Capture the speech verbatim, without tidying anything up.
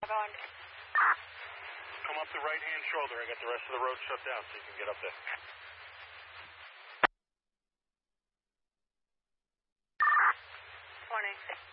going? Come up the right-hand shoulder. I got the rest of the road shut down so you can get up there. twenty.